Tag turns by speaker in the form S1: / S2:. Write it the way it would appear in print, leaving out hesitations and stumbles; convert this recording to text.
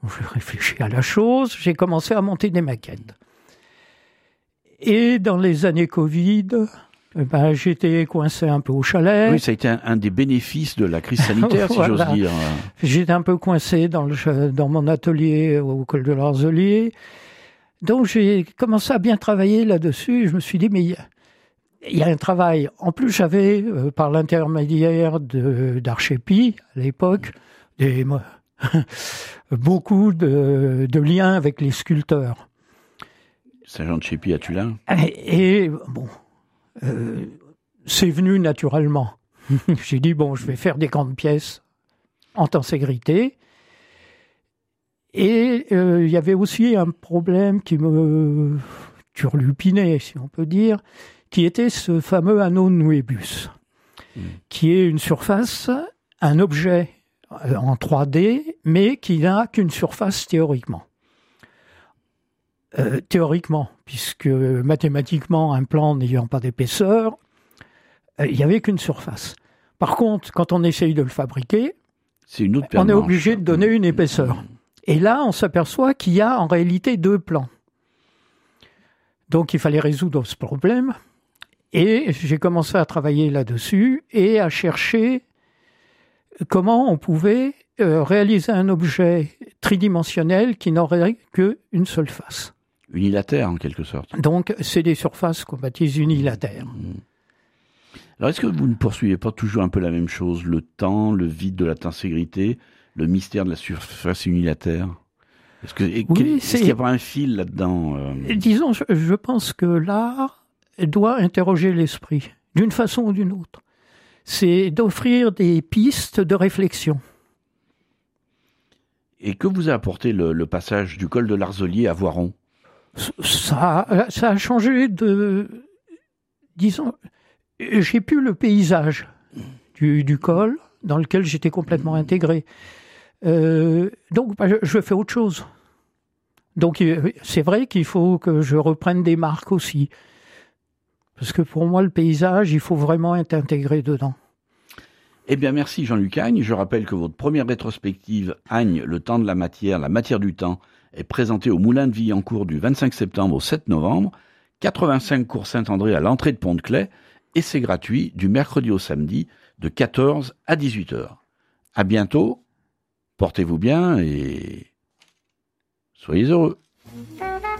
S1: J'ai réfléchi à la chose, j'ai commencé à monter des maquettes. Et dans les années Covid, j'étais coincé un peu au chalet.
S2: Oui, ça a été un des bénéfices de la crise sanitaire, si
S1: Voilà.
S2: j'ose dire.
S1: J'étais un peu coincé dans mon atelier au col de l'Arzelier. Donc j'ai commencé à bien travailler là-dessus. Et je me suis dit, mais il y a un travail. En plus, j'avais, par l'intermédiaire d'Archepi, à l'époque, beaucoup de liens avec les sculpteurs.
S2: Saint-Jean de Chépy à Tulin.
S1: Et bon, c'est venu naturellement. J'ai dit, bon, je vais faire des grandes pièces en tenségrité. Et il y avait aussi un problème qui me turlupinait, si on peut dire, qui était ce fameux anneau de Nuébus, qui est une surface, un objet en 3D, mais qui n'a qu'une surface théoriquement. Théoriquement, puisque mathématiquement, un plan n'ayant pas d'épaisseur, il n'y avait qu'une surface. Par contre, quand on essaye de le fabriquer, on est obligé de donner une épaisseur. Et là, on s'aperçoit qu'il y a en réalité 2 plans. Donc, il fallait résoudre ce problème. Et j'ai commencé à travailler là-dessus et à chercher comment on pouvait réaliser un objet tridimensionnel qui n'aurait qu'une seule face.
S2: Unilatère, en quelque sorte.
S1: Donc, c'est des surfaces qu'on baptise unilatères.
S2: Alors, est-ce que vous ne poursuivez pas toujours un peu la même chose? Le temps, le vide de la tenségrité, le mystère de la surface unilatère? Est-ce qu'il n'y a pas un fil là-dedans?
S1: Disons, je pense que l'art doit interroger l'esprit, d'une façon ou d'une autre. C'est d'offrir des pistes de réflexion.
S2: Et que vous a apporté le passage du col de l'Arzelier à Voiron?
S1: Ça a changé disons, j'ai pu le paysage du col dans lequel j'étais complètement intégré. Donc, je fais autre chose. Donc, c'est vrai qu'il faut que je reprenne des marques aussi. Parce que pour moi, le paysage, il faut vraiment être intégré dedans.
S2: Eh bien, merci Jean-Luc Agne. Je rappelle que votre première rétrospective, Agne, le temps de la matière du temps, est présentée au Moulin de Villancourt du 25 septembre au 7 novembre, 85 cours Saint-André à l'entrée de Pont-de-Claix, et c'est gratuit du mercredi au samedi de 14 à 18h. À bientôt, portez-vous bien et soyez heureux.